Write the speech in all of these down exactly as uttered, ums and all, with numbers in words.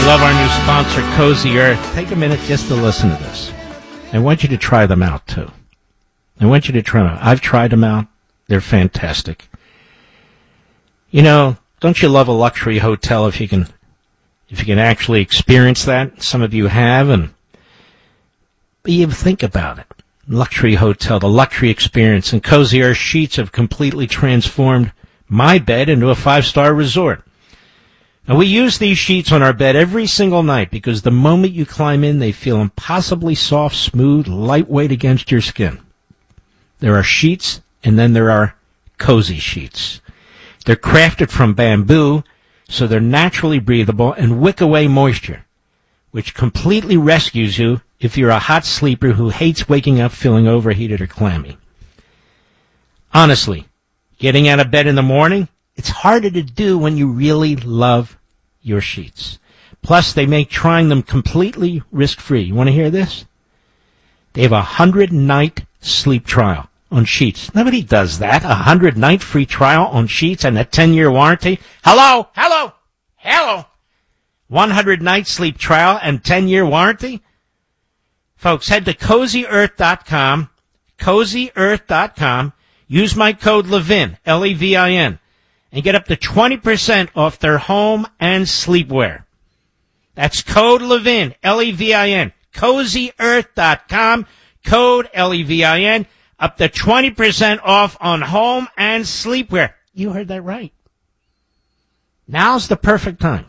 love our new sponsor, Cozy Earth. Take a minute just to listen to this. I want you to try them out, too. I want you to try them out. I've tried them out. They're fantastic. You know, don't you love a luxury hotel if you can if you can actually experience that? Some of you have, and but you think about it. Luxury hotel, the luxury experience, and Cozy Earth sheets have completely transformed my bed into a five-star resort. Now, we use these sheets on our bed every single night because the moment you climb in, they feel impossibly soft, smooth, lightweight against your skin. There are sheets, and then there are cozy sheets. They're crafted from bamboo, so they're naturally breathable and wick away moisture, which completely rescues you if you're a hot sleeper who hates waking up feeling overheated or clammy. Honestly, getting out of bed in the morning, it's harder to do when you really love your sheets. Plus, they make trying them completely risk-free. You want to hear this? They have a hundred-night sleep trial on sheets. Nobody does that. A hundred-night free trial on sheets and a ten-year warranty. Hello? Hello? Hello? one hundred night sleep trial and ten-year warranty? Folks, head to cozy earth dot com, cozy earth dot com. Use my code Levin, L E V I N, and get up to twenty percent off their home and sleepwear. That's code Levin, L E V I N, cozy earth dot com, code L E V I N, up to twenty percent off on home and sleepwear. You heard that right. Now's the perfect time.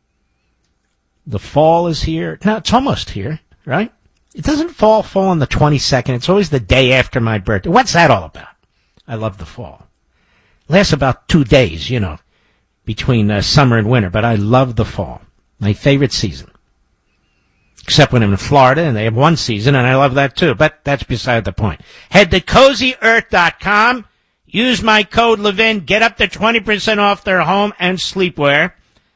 The fall is here. Now, it's almost here, right? It doesn't fall fall on the twenty-second. It's always the day after my birthday. What's that all about? I love the fall. Lasts about two days, you know, between uh, summer and winter, but I love the fall. My favorite season. Except when I'm in Florida, and they have one season, and I love that too, but that's beside the point. Head to cozy earth dot com, use my code Levin, get up to twenty percent off their home and sleepwear.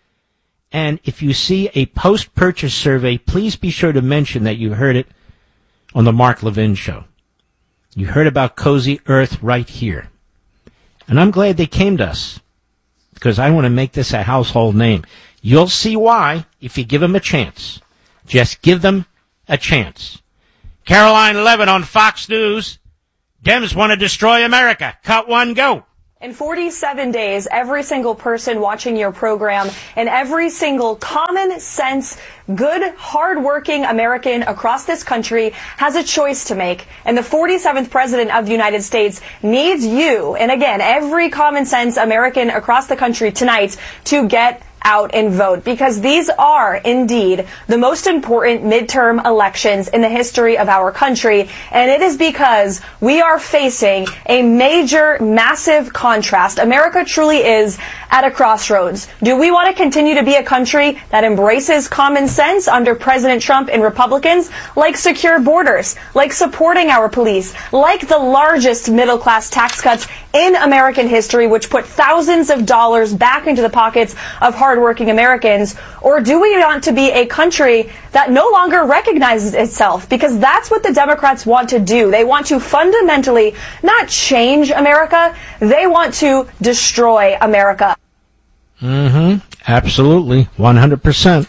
And if you see a post-purchase survey, please be sure to mention that you heard it on the Mark Levin Show. You heard about Cozy Earth right here. And I'm glad they came to us, because I want to make this a household name. You'll see why if you give them a chance. Just give them a chance. Caroline Levin on Fox News. Dems want to destroy America. Cut one, go. In forty-seven days, every single person watching your program and every single common sense, good, hardworking American across this country has a choice to make. And the forty-seventh president of the United States needs you, and again, every common sense American across the country tonight to get out and vote, because these are indeed the most important midterm elections in the history of our country, and it is because we are facing a major, massive contrast. America truly is at a crossroads. Do we want to continue to be a country that embraces common sense under President Trump and Republicans, like secure borders, like supporting our police, like the largest middle-class tax cuts in American history, which put thousands of dollars back into the pockets of hardworking Americans? Or do we want to be a country that no longer recognizes itself? Because that's what the Democrats want to do. They want to fundamentally not change America. They want to destroy America. Mm-hmm. Absolutely. one hundred percent.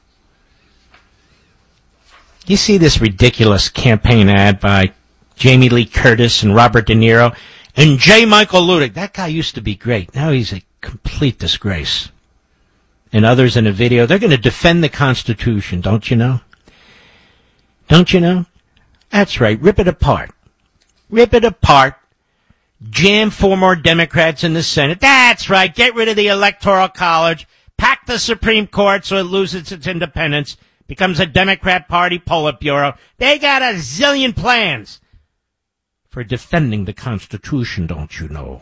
You see this ridiculous campaign ad by Jamie Lee Curtis and Robert De Niro and J. Michael Ludick. That guy used to be great. Now he's a complete disgrace. And others in the video, they're going to defend the Constitution, don't you know? Don't you know? That's right. Rip it apart. Rip it apart. Jam four more Democrats in the Senate. That's right. Get rid of the Electoral College. Pack the Supreme Court so it loses its independence. Becomes a Democrat Party Politburo. They got a zillion plans for defending the Constitution, don't you know?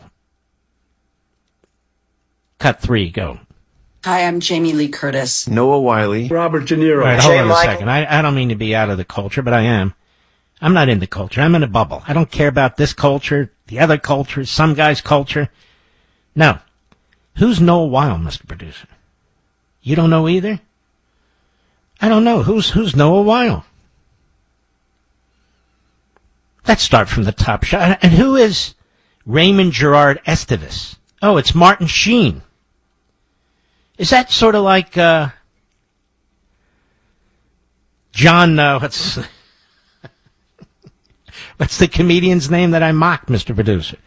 Cut three, go. Hi, I'm Jamie Lee Curtis. Noah Wiley. Robert De Niro. All right, hold on a second. I, I don't mean to be out of the culture, but I am. I'm not in the culture. I'm in a bubble. I don't care about this culture, the other culture, some guy's culture. No. Who's Noah Weil, Mister Producer? You don't know either? I don't know. Who's who's Noah Weil? Let's start from the top. And who is Raymond Gerard Estevez? Oh, it's Martin Sheen. Is that sort of like uh, John, uh, what's, what's the comedian's name that I mocked, Mister Producer?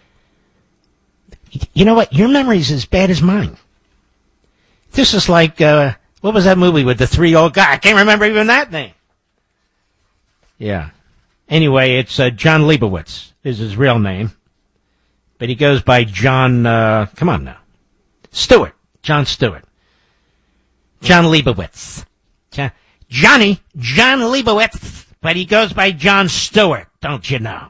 You know what? Your memory's as bad as mine. This is like, uh, what was that movie with the three old guys? I can't remember even that name. Yeah. Anyway, it's uh, John Leibowitz is his real name. But he goes by John, uh, come on now. Stewart. John Stewart. John Leibowitz. John, Johnny, John Leibowitz. But he goes by John Stewart, don't you know?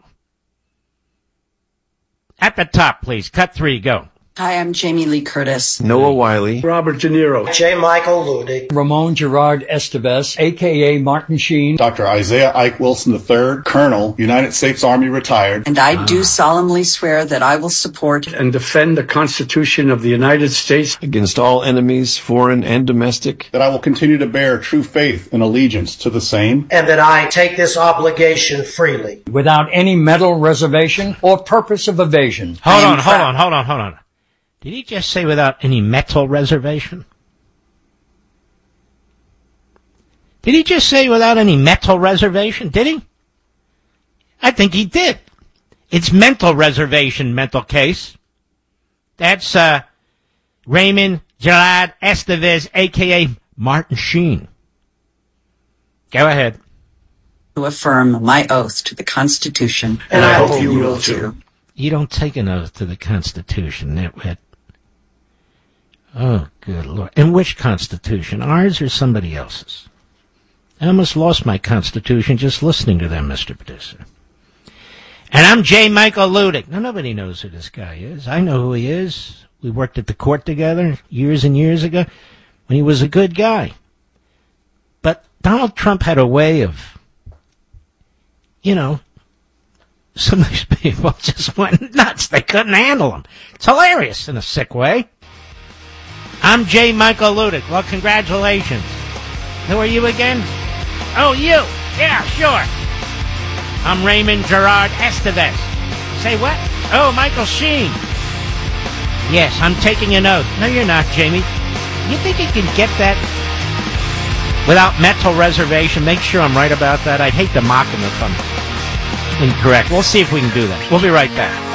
At the top, please. Cut three, go. Hi, I'm Jamie Lee Curtis. Noah Wiley. Robert De Niro. J. Michael Ludig. Ramon Gerard Estevez, a k a. Martin Sheen. Doctor Isaiah Ike Wilson the third, Colonel, United States Army retired. And I do solemnly swear that I will support and defend the Constitution of the United States against all enemies, foreign and domestic. That I will continue to bear true faith and allegiance to the same. And that I take this obligation freely. Without any mental reservation or purpose of evasion. Hold on, hold on, hold on, hold on. Did he just say without any mental reservation? Did he just say without any mental reservation? Did he? I think he did. It's mental reservation, mental case. That's uh, Raymond Gerard Estevez, a k a. Martin Sheen. Go ahead. To affirm my oath to the Constitution. And I hope you will too. You don't take an oath to the Constitution, nitwit. Oh, good Lord. And which Constitution? Ours or somebody else's? I almost lost my Constitution just listening to them, Mister Producer. And I'm J. Michael Ludig. Now, nobody knows who this guy is. I know who he is. We worked at the court together years and years ago when he was a good guy. But Donald Trump had a way of, you know, some of these people just went nuts. They couldn't handle him. It's hilarious in a sick way. I'm J. Michael Ludig. Well, congratulations. Who are you again? Oh, you. Yeah, sure. I'm Raymond Gerard Estevez. Say what? Oh, Michael Sheen. Yes, I'm taking an oath. No, you're not, Jamie. You think you can get that without mental reservation? Make sure I'm right about that. I'd hate to mock him if I'm incorrect. We'll see if we can do that. We'll be right back.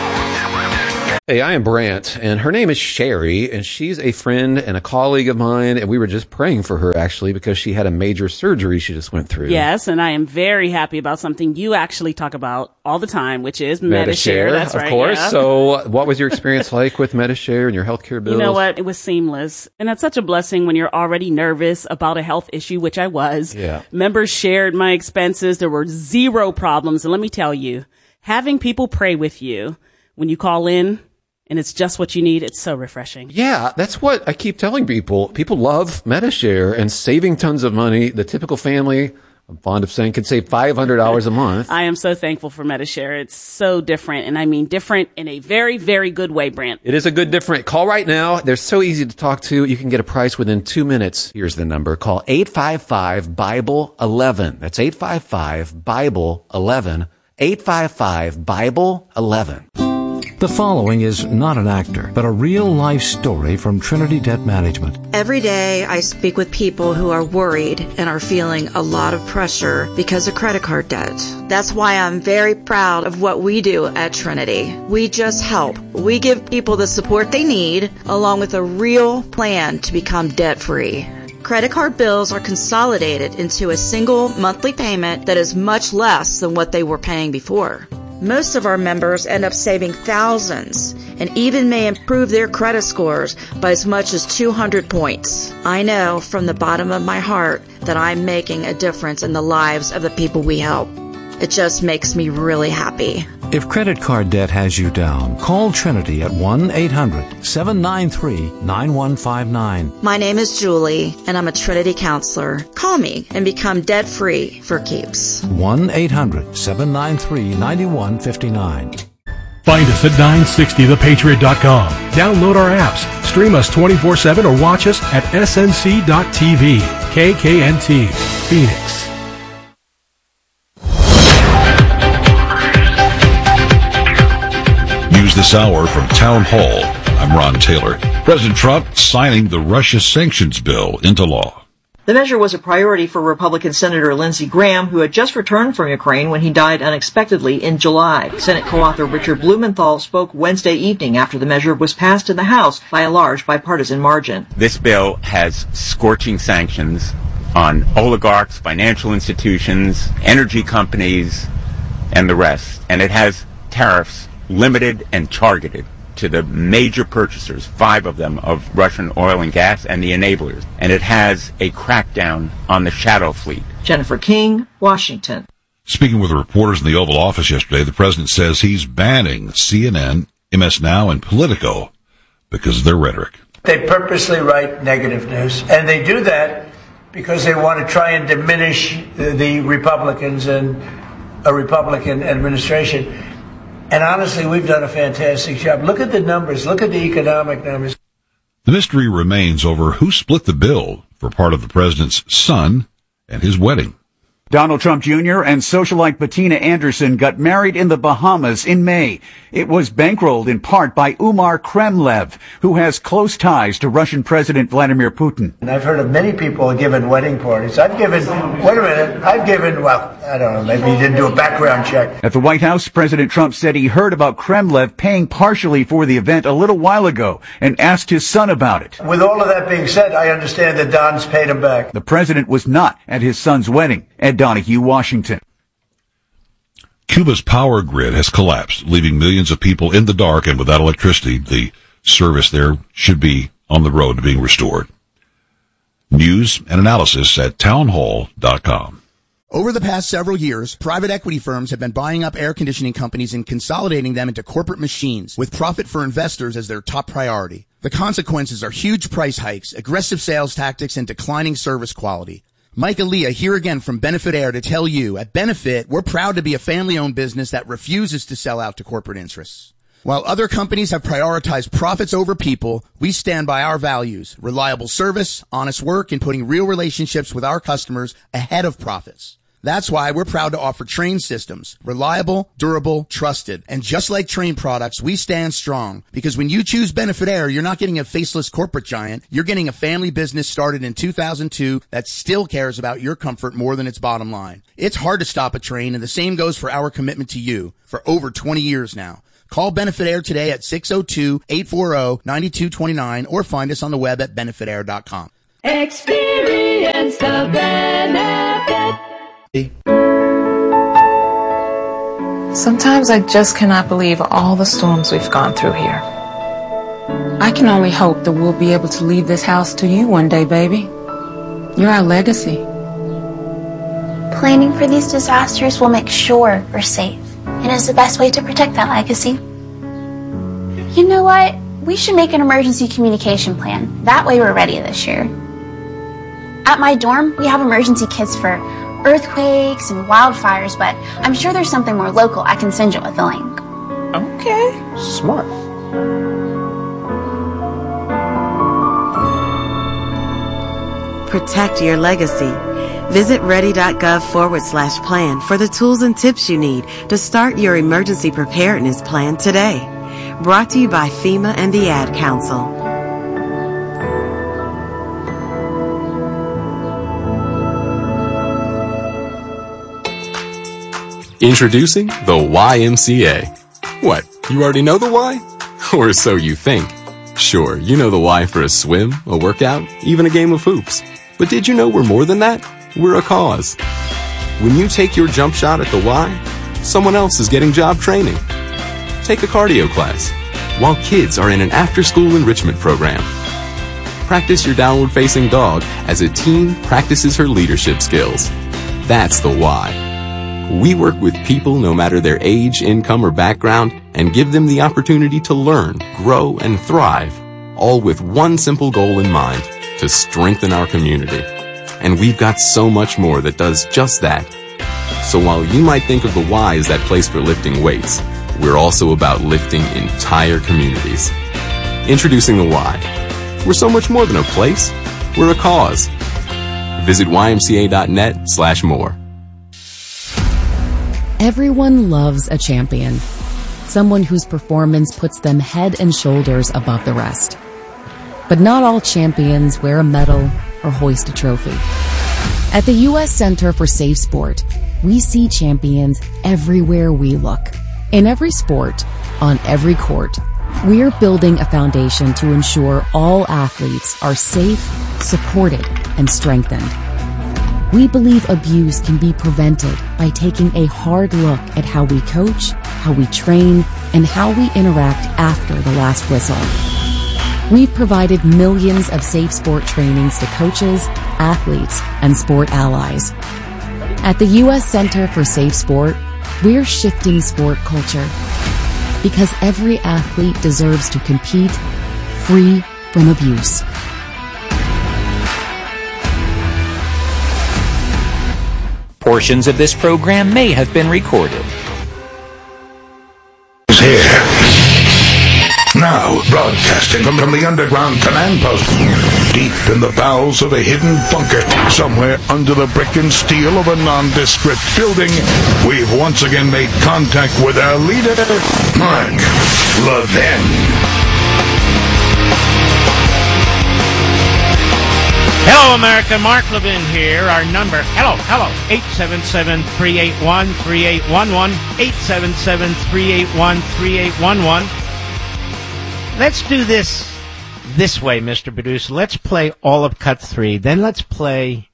Hey, I am Brant, and her name is Sherry, and she's a friend and a colleague of mine, and we were just praying for her, actually, because she had a major surgery she just went through. Yes, and I am very happy about something you actually talk about all the time, which is Medi-Share. Medi-Share, That's of right, course. yeah. So what was your experience like with Medi-Share and your healthcare bills? You know what? It was seamless. And that's such a blessing when you're already nervous about a health issue, which I was. Yeah. Members shared my expenses. There were zero problems. And let me tell you, having people pray with you when you call in, and it's just what you need, it's so refreshing. Yeah, that's what I keep telling people. People love Medi-Share and saving tons of money. The typical family, I'm fond of saying, can save five hundred dollars a month. I am so thankful for Medi-Share. It's so different, and I mean different in a very, very good way, Brant. It is a good different. Call right now. They're so easy to talk to. You can get a price within two minutes. Here's the number. Call eight five five, Bible eleven. That's eight five five, Bible eleven. eight five five, Bible eleven. The following is not an actor, but a real-life story from Trinity Debt Management. Every day I speak with people who are worried and are feeling a lot of pressure because of credit card debt. That's why I'm very proud of what we do at Trinity. We just help. We give people the support they need, along with a real plan to become debt-free. Credit card bills are consolidated into a single monthly payment that is much less than what they were paying before. Most of our members end up saving thousands and even may improve their credit scores by as much as two hundred points. I know from the bottom of my heart that I'm making a difference in the lives of the people we help. It just makes me really happy. If credit card debt has you down, call Trinity at one eight hundred, seven nine three, nine one five nine. My name is Julie, and I'm a Trinity counselor. Call me and become debt-free for keeps. one eight hundred, seven nine three, nine one five nine. Find us at nine sixty the patriot dot com. Download our apps, stream us twenty-four seven, or watch us at S N C dot T V. K K N T, Phoenix. News this hour from Town Hall. I'm Ron Taylor. President Trump signing the Russia sanctions bill into law. The measure was a priority for Republican Senator Lindsey Graham, who had just returned from Ukraine when he died unexpectedly in July. Senate co-author Richard Blumenthal spoke Wednesday evening after the measure was passed in the House by a large bipartisan margin. This bill has scorching sanctions on oligarchs, financial institutions, energy companies, and the rest. And it has tariffs limited and targeted to the major purchasers, five of them, of Russian oil and gas and the enablers. And it has a crackdown on the shadow fleet. Jennifer King, Washington. Speaking with reporters in the Oval Office yesterday, the president says he's banning C N N, M S Now, and Politico because of their rhetoric. They purposely write negative news, and they do that because they want to try and diminish the, the Republicans and a Republican administration. And honestly, we've done a fantastic job. Look at the numbers. Look at the economic numbers. The mystery remains over who split the bill for part of the president's son and his wedding. Donald Trump Junior and socialite Bettina Anderson got married in the Bahamas in May. It was bankrolled in part by Umar Kremlev, who has close ties to Russian President Vladimir Putin. And I've heard of many people giving wedding parties. I've given, wait a minute, I've given, well, I don't know, maybe he didn't do a background check. At the White House, President Trump said he heard about Kremlev paying partially for the event a little while ago and asked his son about it. With all of that being said, I understand that Don's paid him back. The president was not at his son's wedding. Ed Donahue, Washington. Cuba's power grid has collapsed, leaving millions of people in the dark and without electricity. The service there should be on the road to being restored. News and analysis at townhall dot com. Over the past several years, private equity firms have been buying up air conditioning companies and consolidating them into corporate machines, with profit for investors as their top priority. The consequences are huge price hikes, aggressive sales tactics, and declining service quality. Mike Aaliyah here again from Benefit Air to tell you, at Benefit, we're proud to be a family-owned business that refuses to sell out to corporate interests. While other companies have prioritized profits over people, we stand by our values: reliable service, honest work, and putting real relationships with our customers ahead of profits. That's why we're proud to offer Trane systems. Reliable, durable, trusted. And just like Trane products, we stand strong. Because when you choose Benefit Air, you're not getting a faceless corporate giant. You're getting a family business started in two thousand two that still cares about your comfort more than its bottom line. It's hard to stop a Trane, and the same goes for our commitment to you for over twenty years now. Call Benefit Air today at six oh two, eight four zero, nine two two nine or find us on the web at benefit air dot com. Experience the benefit. Sometimes I just cannot believe all the storms we've gone through here. I can only hope that we'll be able to leave this house to you one day, baby. You're our legacy. Planning for these disasters will make sure we're safe, and is the best way to protect that legacy. You know what? We should make an emergency communication plan. That way we're ready this year. At my dorm, we have emergency kits for earthquakes and wildfires, but I'm sure there's something more local I can send you with a link. Okay. Smart. Protect your legacy. Visit ready.gov forward slash plan for the tools and tips you need to start your emergency preparedness plan today. Brought to you by FEMA and the Ad Council. Introducing the Y M C A. What, you already know the why? Or so you think. Sure, you know the why for a swim, a workout, even a game of hoops. But did you know we're more than that? We're a cause. When you take your jump shot at the Y, someone else is getting job training. Take a cardio class, while kids are in an after-school enrichment program. Practice your downward-facing dog as a teen practices her leadership skills. That's the why. We work with people no matter their age, income, or background and give them the opportunity to learn, grow, and thrive, all with one simple goal in mind, to strengthen our community. And we've got so much more that does just that. So while you might think of the Y as that place for lifting weights, we're also about lifting entire communities. Introducing the Y. We're so much more than a place. We're a cause. Visit Y M C A dot net slash more. Everyone loves a champion, someone whose performance puts them head and shoulders above the rest. But not all champions wear a medal, or hoist a trophy. At the U S Center for Safe Sport, we see champions everywhere we look. In every sport, on every court, we're building a foundation to ensure all athletes are safe, supported, and strengthened. We believe abuse can be prevented by taking a hard look at how we coach, how we train, and how we interact after the last whistle. We've provided millions of safe sport trainings to coaches, athletes, and sport allies. At the U S Center for Safe Sport, we're shifting sport culture because every athlete deserves to compete free from abuse. Portions of this program may have been recorded. Here. Now, broadcasting from, from the underground command post, deep in the bowels of a hidden bunker, somewhere under the brick and steel of a nondescript building, we've once again made contact with our leader, Mark Levin. Hello, America. Mark Levin here. Our number, hello, hello, eight seven seven, three eight one, three eight one one, eight seven seven, three eight one, three eight one one. Let's do this this way, Mister Producer. Let's play all of cut three. Then let's play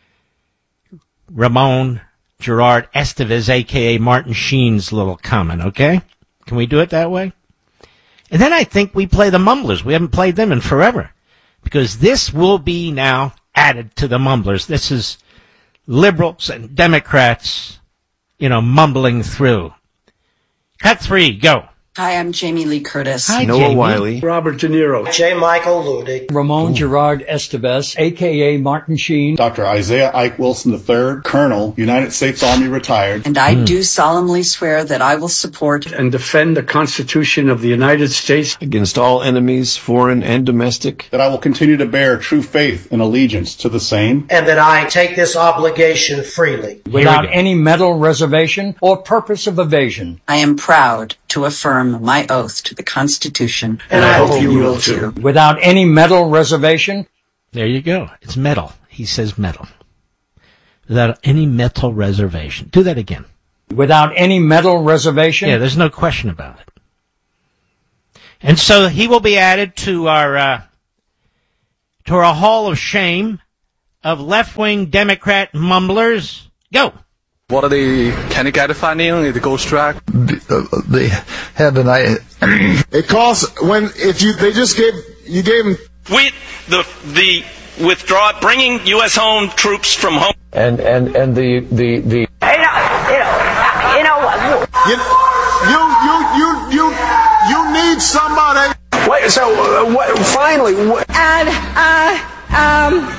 Ramon Gerard Estevez, a k a. Martin Sheen's little comment, okay? Can we do it that way? And then I think we play the Mumblers. We haven't played them in forever. Because this will be now added to the Mumblers. This is liberals and Democrats, you know, mumbling through. Cut three, go. Hi, I'm Jamie Lee Curtis. Hi, Noah Jamie. Wiley. Robert De Niro. J. Michael Ludy. Ramon Gerard Estevez, a k a. Martin Sheen. Doctor Isaiah Ike Wilson the third, Colonel, United States Army retired. And I mm. do solemnly swear that I will support and defend the Constitution of the United States against all enemies, foreign and domestic. That I will continue to bear true faith and allegiance to the same. And that I take this obligation freely. Without any mental reservation or purpose of evasion. I am proud to affirm my oath to the Constitution. And I hope you will too. Without any mental reservation. There you go. It's metal. He says metal. Without any mental reservation. Do that again. Without any mental reservation. Yeah, there's no question about it. And so he will be added to our uh, to our hall of shame of left-wing Democrat mumblers. Go. What are the Kenny-Gadifanian, the ghost track? They had an I. It costs when if you they just gave you gave them with the the withdraw bringing U S home troops from home and and and the the the you know you know you know you you you you you, you need somebody. Wait, so uh, what? Finally, what? And uh um.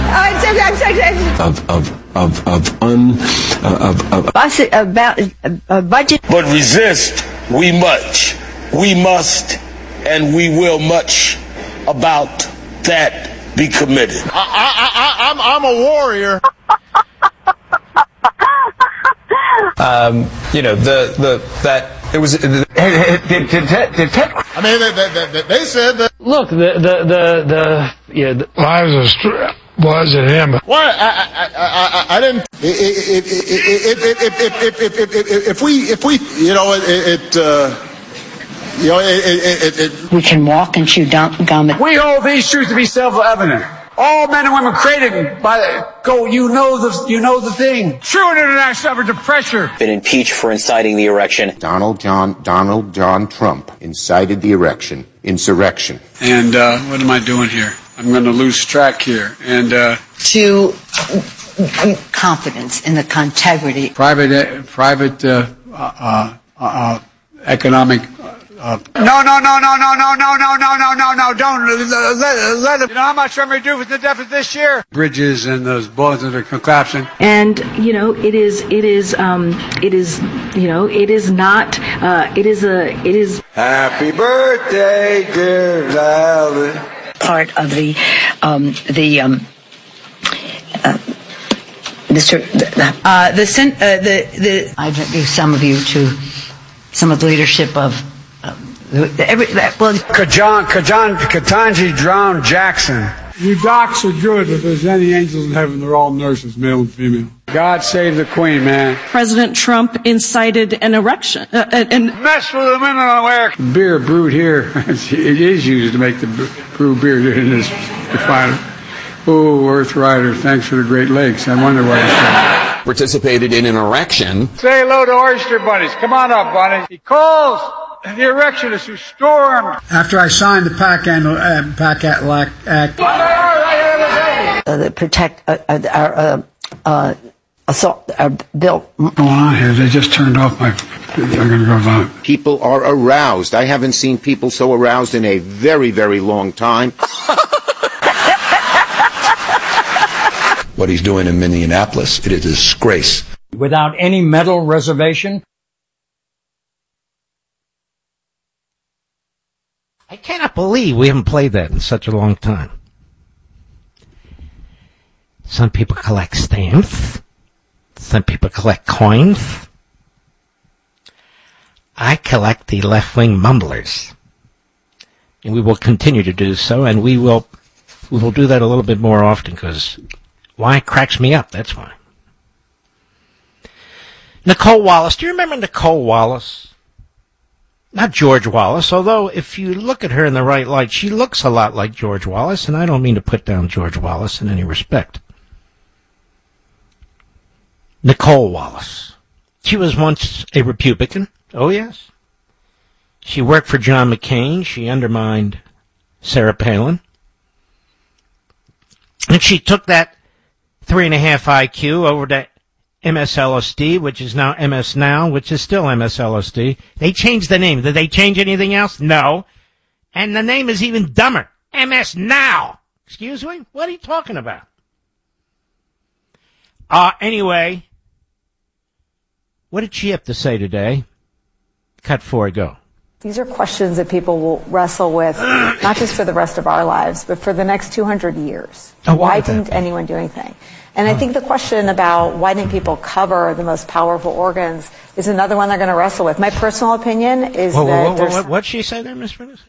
Of of of of un uh, of of about a budget. But resist we much, we must, and we will much about that be committed. I I I I'm I'm a warrior. um, you know the the that it was. The, did, did, did, did, did, I mean, they, they, they said that. Look, the the the the yeah. The, lives are. Str- Was it him? Why? I I I I didn't. If if if if if if if we if we you know it it uh, you know it it it. We can walk and chew gum. We hold these truths to be self-evident. All men and women created by the go. You know the you know the thing. True international effort to pressure. Been impeached for inciting the erection. Donald John Donald John Trump incited the erection insurrection. And uh, what am I doing here? I'm going to lose track here. And uh, to confidence in the integrity. Private, uh, private, uh, uh, uh, economic. Uh, no, no, no, no, no, no, no, no, no, no, no, no! Don't let, let it. You know how much I'm reducing the deficit this year? Bridges and those bullets that are collapsing. And you know, it is, it is, um, it is, you know, it is not. Uh, it is a, it is. Happy birthday, dear Valerie. Part of the, um, the, um, uh, Mister The, uh, the, sen- uh, the, the. I introduce some of you to some of the leadership of. Every, well, Kajan, Kajan, Katanji drowned Jackson You docs are good. If there's any angels in heaven, they're all nurses, male and female. God save the queen, man. President Trump incited an erection. Uh, and Mess with the women in America. Beer brewed here, it is used to make the brew beer in this refinery. Oh, Earth Rider, thanks for the Great Lakes. I wonder why it's that. Participated in an erection. Say hello to Oyster Bunnies. Come on up, Bunny. He calls the erectionists who stormed. After I signed the PAC uh, PAC Act. Uh, that protect uh, uh, our uh, uh, assault, our bill. What's going on here? They just turned off my. They're going to go vote. People are aroused. I haven't seen people so aroused in a very, very long time. What he's doing in Minneapolis, it is a disgrace. Without any medal reservation. I cannot believe we haven't played that in such a long time. Some people collect stamps. Some people collect coins. I collect the left-wing mumblers. And we will continue to do so, and we will we will do that a little bit more often, because why? It cracks me up, that's why. Nicole Wallace. Do you remember Nicole Wallace? Not George Wallace, although if you look at her in the right light, she looks a lot like George Wallace, and I don't mean to put down George Wallace in any respect. Nicole Wallace. She was once a Republican. Oh, yes. She worked for John McCain. She undermined Sarah Palin. And she took that three and a half I Q over to M S L S D, which is now M S Now, which is still M S L S D. They changed the name. Did they change anything else? No. And the name is even dumber. M S Now. Excuse me? What are you talking about? Uh, anyway, what did she have to say today? Cut four, go. These are questions that people will wrestle with, not just for the rest of our lives, but for the next two hundred years. Oh, why didn't anyone do anything? And I think the question about why didn't people cover the most powerful organs is another one they're going to wrestle with. My personal opinion is whoa, that whoa, whoa, there's... What, what'd she say there, Miss Brennan?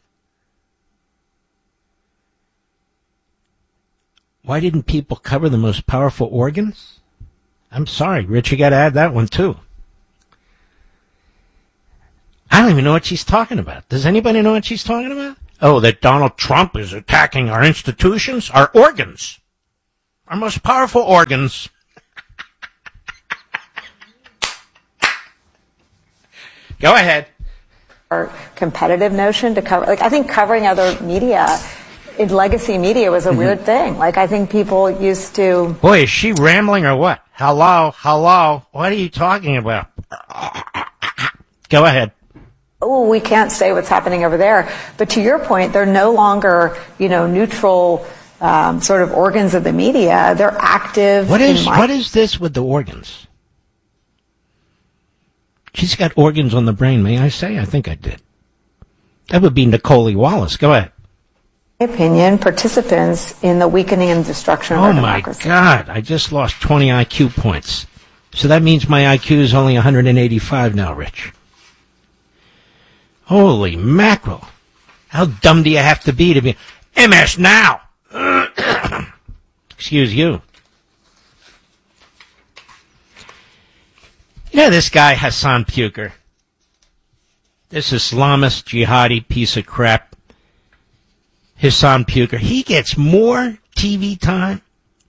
Why didn't people cover the most powerful organs? I'm sorry, Rich, you got to add that one, too. I don't even know what she's talking about. Does anybody know what she's talking about? Oh, that Donald Trump is attacking our institutions, our organs, our most powerful organs. Go ahead. Our competitive notion to cover, like, I think covering other media in legacy media was a mm-hmm. weird thing. Like, I think people used to... Boy, is she rambling or what? Hello, hello, what are you talking about? Go ahead. Oh, we can't say what's happening over there. But to your point, they're no longer, you know, neutral um, sort of organs of the media. They're active. What is my- what is this with the organs? She's got organs on the brain, may I say? I think I did. That would be Nicole Wallace. Go ahead. In my opinion, participants in the weakening and destruction of oh our democracy. Oh, my God. I just lost twenty I Q points. So that means my I Q is only one hundred eighty-five now, Rich. Holy mackerel. How dumb do you have to be to be M S Now? Excuse you. You know this guy, Hassan Puker? This Islamist, jihadi piece of crap. Hassan Puker. He gets more T V time,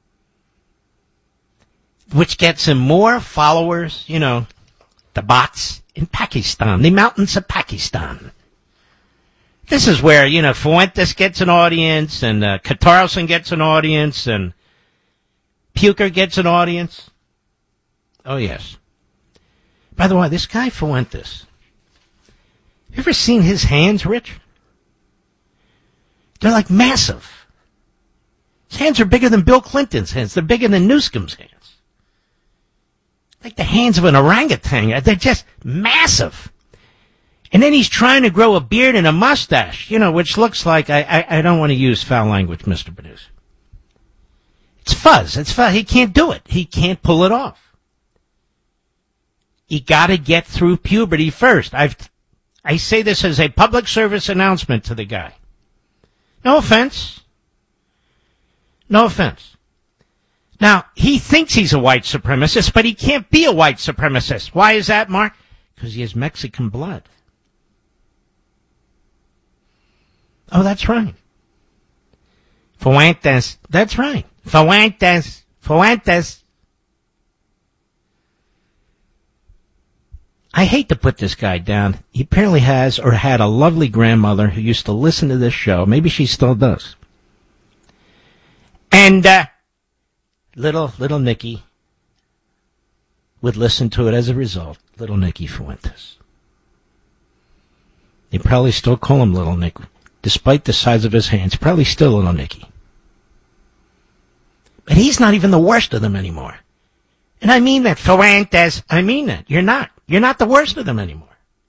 which gets him more followers, you know, the bots. In Pakistan, the mountains of Pakistan. This is where, you know, Fuentes gets an audience, and uh, Katarson gets an audience, and Puker gets an audience. Oh, yes. By the way, this guy Fuentes, you ever seen his hands, Rich? They're like massive. His hands are bigger than Bill Clinton's hands. They're bigger than Newsom's hands. Like the hands of an orangutan. They're just massive. And then he's trying to grow a beard and a mustache, you know, which looks like, I, I, I don't want to use foul language, Mister Producer. It's fuzz. It's fuzz. He can't do it. He can't pull it off. You gotta get through puberty first. I've, I say this as a public service announcement to the guy. No offense. No offense. Now, he thinks he's a white supremacist, but he can't be a white supremacist. Why is that, Mark? Because he has Mexican blood. Oh, that's right. Fuentes. That's right. Fuentes. Fuentes. I hate to put this guy down. He apparently has or had a lovely grandmother who used to listen to this show. Maybe she still does. And, uh, little, little Nikki would listen to it as a result. Little Nicky Fuentes. They probably still call him Little Nick. Despite the size of his hands, probably still Little Nicky. But he's not even the worst of them anymore. And I mean that, Fuentes. I mean that. You're not. You're not the worst of them anymore.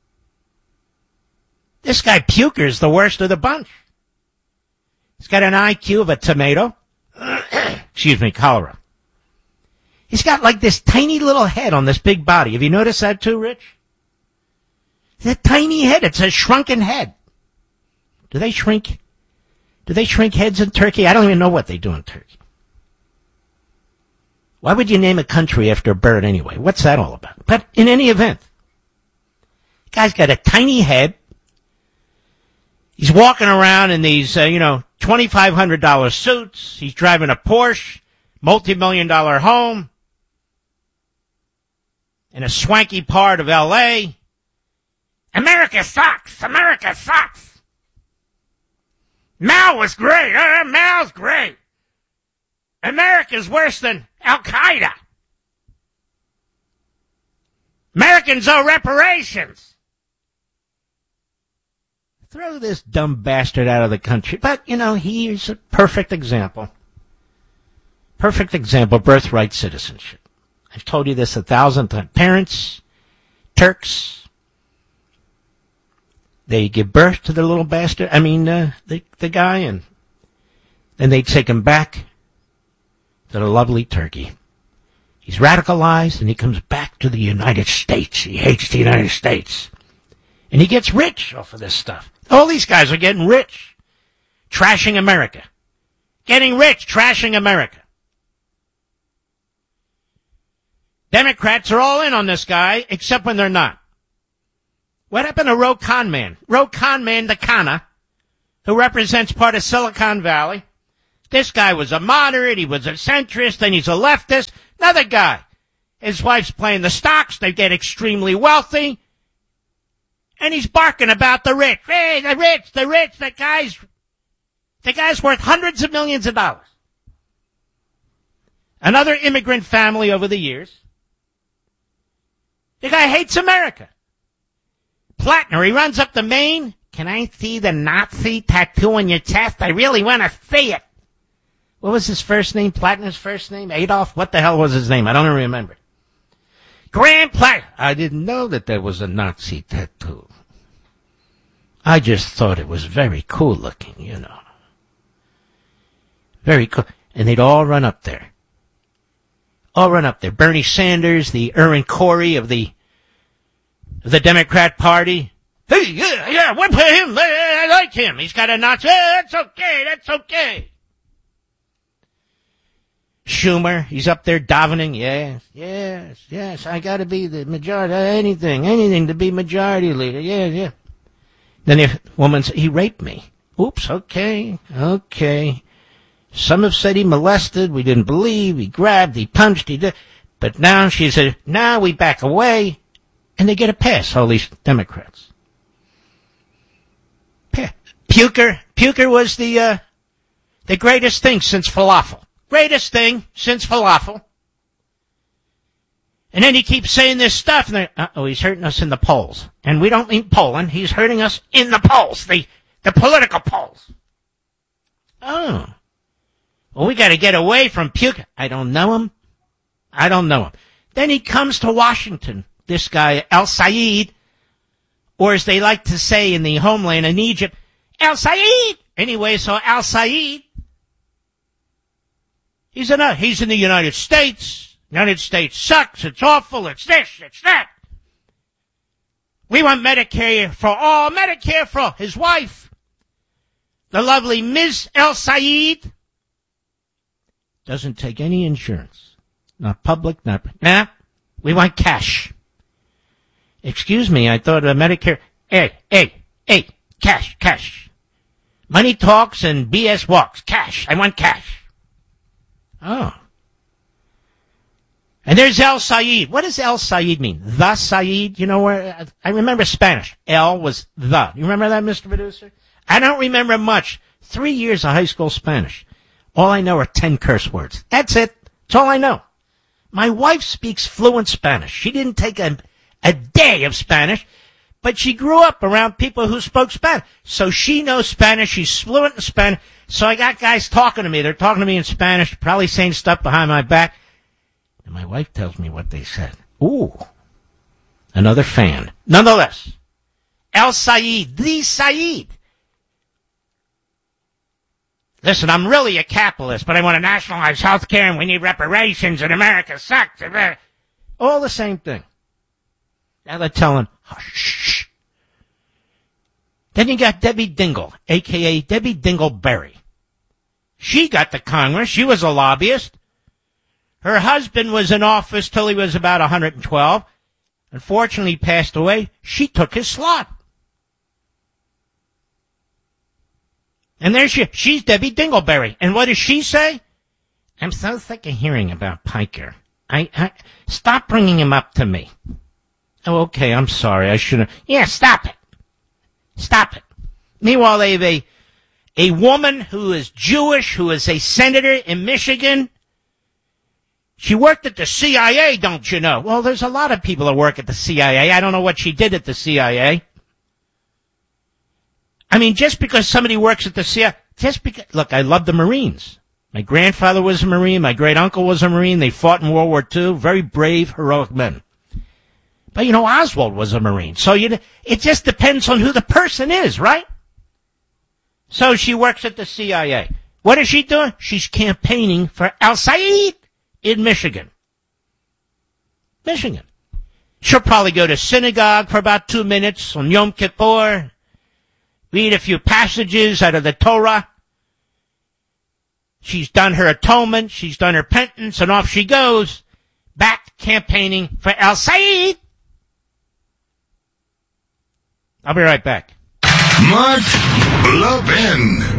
This guy Puker is the worst of the bunch. He's got an I Q of a tomato. Excuse me, cholera. He's got like this tiny little head on this big body. Have you noticed that too, Rich? It's a tiny head. It's a shrunken head. Do they shrink? Do they shrink heads in Turkey? I don't even know what they do in Turkey. Why would you name a country after a bird anyway? What's that all about? But in any event, the guy's got a tiny head. He's walking around in these, uh, you know, twenty-five hundred dollars suits. He's driving a Porsche, multi-million dollar home, in a swanky part of L A. America sucks. America sucks. Mao was great. Uh, Mao's great. America's worse than Al-Qaeda. Americans owe reparations. Throw this dumb bastard out of the country. But, you know, he's a perfect example. Perfect example of birthright citizenship. I've told you this a thousand times. Parents, Turks, they give birth to the little bastard, I mean, uh, the, the guy, and then they take him back to the lovely Turkey. He's radicalized, and he comes back to the United States. He hates the United States. And he gets rich off of this stuff. All these guys are getting rich. Trashing America. Getting rich, trashing America. Democrats are all in on this guy, except when they're not. What happened to Ro Khanman? Ro Khanman, the Kana, who represents part of Silicon Valley. This guy was a moderate, he was a centrist, then he's a leftist. Another guy. His wife's playing the stocks, they get extremely wealthy. And he's barking about the rich. Hey, the rich, the rich, the guy's, the guy's worth hundreds of millions of dollars. Another immigrant family over the years. The guy hates America. Plattner, he runs up the Maine. Can I see the Nazi tattoo on your chest? I really want to see it. What was his first name? Plattner's first name? Adolf? What the hell was his name? I don't even remember. Graham Plattner. I didn't know that there was a Nazi tattoo. I just thought it was very cool looking, you know. Very cool. And they'd all run up there. All run up there. Bernie Sanders, the Aaron Corey of the of the Democrat Party. Hey, yeah, yeah, whip him. I like him. He's got a Nazi. Yeah, that's okay. That's okay. Schumer, he's up there davening. Yes, yes, yes. I got to be the majority. Anything, anything to be majority leader. Yeah, yeah. Then the woman said, he raped me. Oops, okay, okay. Some have said he molested. We didn't believe. He grabbed, he punched, he did. But now she said, now we back away. And they get a pass, all these Democrats. Puker, Puker was the, uh, the greatest thing since falafel. Greatest thing since falafel. And then he keeps saying this stuff, and uh-oh, he's hurting us in the polls. And we don't mean Poland, he's hurting us in the polls, the, the political polls. Oh. Well, we gotta get away from Puker. I don't know him. I don't know him. Then he comes to Washington, this guy, Al-Sayed, or as they like to say in the homeland in Egypt, Al-Sayed! Anyway, so Al-Sayed, he's in, he's in the United States. United States sucks. It's awful. It's this. It's that. We want Medicare for all. Medicare for all. His wife, the lovely Miz El-Sayed, doesn't take any insurance. Not public, not... Nah, we want cash. Excuse me, I thought uh, Medicare... Hey, hey, hey, cash, cash. Money talks and B S walks. Cash, I want cash. Oh. And there's El Sayed. What does El Sayed mean? The Sayed? You know where? I remember Spanish. El was the. You remember that, Mister Producer? I don't remember much. Three years of high school Spanish. All I know are ten curse words. That's it. That's all I know. My wife speaks fluent Spanish. She didn't take a, a day of Spanish, but she grew up around people who spoke Spanish. So she knows Spanish. She's fluent in Spanish. So I got guys talking to me. They're talking to me in Spanish, probably saying stuff behind my back. And my wife tells me what they said. Ooh. Another fan. Nonetheless, El Sayed, the Sayed. Listen, I'm really a capitalist, but I want to nationalize health care and we need reparations and America sucks. All the same thing. Now they're telling, hush. Then you got Debbie Dingle, a k a. Debbie Dingleberry. She got to Congress. She was a lobbyist. Her husband was in office till he was about one hundred twelve. Unfortunately, he passed away. She took his slot. And there she, she's Debbie Dingleberry. And what does she say? I'm so sick of hearing about Piker. I, I, stop bringing him up to me. Oh, okay, I'm sorry. I shouldn't. Yeah, stop it. Stop it. Meanwhile, they have a, a woman who is Jewish, who is a senator in Michigan. She worked at the C I A, don't you know? Well, there's a lot of people that work at the C I A. I don't know what she did at the C I A. I mean, just because somebody works at the C I A, just because, look, I love the Marines. My grandfather was a Marine. My great-uncle was a Marine. They fought in World War Two. Very brave, heroic men. But, you know, Oswald was a Marine. So you, it just depends on who the person is, right? So she works at the C I A. What is she doing? She's campaigning for El Sayed in Michigan. Michigan. She'll probably go to synagogue for about two minutes on Yom Kippur, read a few passages out of the Torah. She's done her atonement, she's done her penance, and off she goes, back campaigning for El Sayed. I'll be right back. Mark Levin.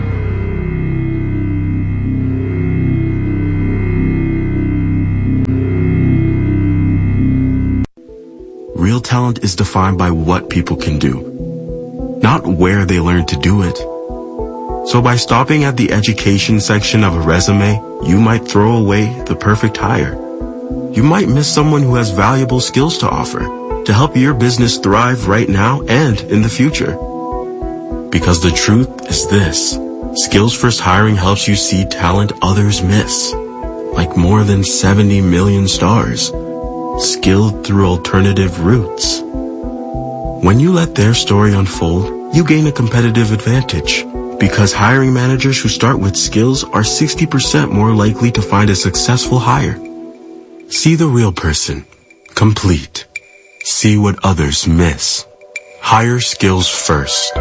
Real talent is defined by what people can do, not where they learn to do it. So by stopping at the education section of a resume, you might throw away the perfect hire. You might miss someone who has valuable skills to offer to help your business thrive right now and in the future. Because the truth is this: Skills First Hiring helps you see talent others miss, like more than seventy million stars, skilled through alternative routes. When you let their story unfold, you gain a competitive advantage, because hiring managers who start with skills are sixty percent more likely to find a successful hire. See the real person, complete. See what others miss. Hire skills first.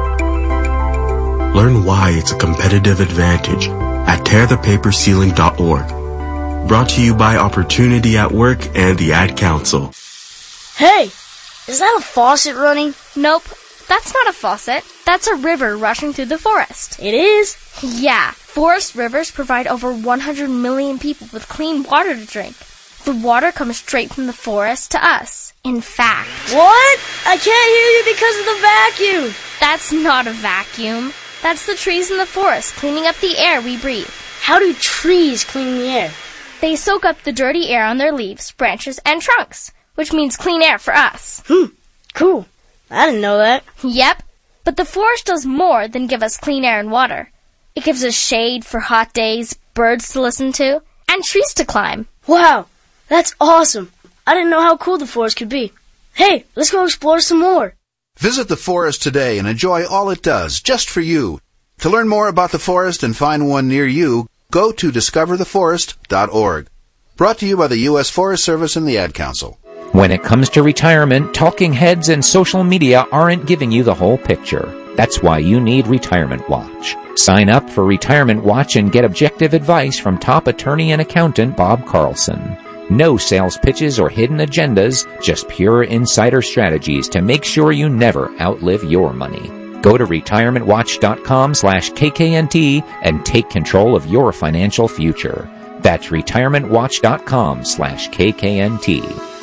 Learn why it's a competitive advantage at tear the paper ceiling dot org. Brought to you by Opportunity at Work and the Ad Council. Hey, is that a faucet running? Nope, that's not a faucet. That's a river rushing through the forest. It is? Yeah, forest rivers provide over one hundred million people with clean water to drink. The water comes straight from the forest to us. In fact... What? I can't hear you because of the vacuum. That's not a vacuum. That's the trees in the forest cleaning up the air we breathe. How do trees clean the air? They soak up the dirty air on their leaves, branches, and trunks, which means clean air for us. Hmm, cool. I didn't know that. Yep, but the forest does more than give us clean air and water. It gives us shade for hot days, birds to listen to, and trees to climb. Wow, that's awesome. I didn't know how cool the forest could be. Hey, let's go explore some more. Visit the forest today and enjoy all it does, just for you. To learn more about the forest and find one near you, go to discover the forest dot org. Brought to you by the U S Forest Service and the Ad Council. When it comes to retirement, talking heads and social media aren't giving you the whole picture. That's why you need Retirement Watch. Sign up for Retirement Watch and get objective advice from top attorney and accountant Bob Carlson. No sales pitches or hidden agendas, just pure insider strategies to make sure you never outlive your money. Go to retirement watch dot com slash K K N T and take control of your financial future. That's retirement watch dot com slash K K N T.